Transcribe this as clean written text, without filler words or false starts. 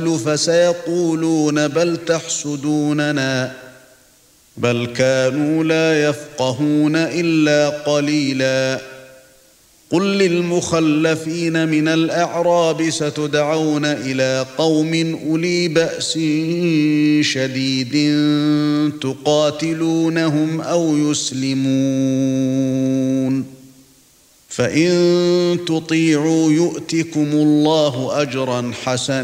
فسيقولون بل تحسدوننا بل كانوا لا يفقهون إلا قليلا قل للمخلفين من الأعراب ستدعون إلى قوم أولي بأس شديد تقاتلونهم أو يسلمون فإن تطيعوا يؤتكم الله أجرا حسنا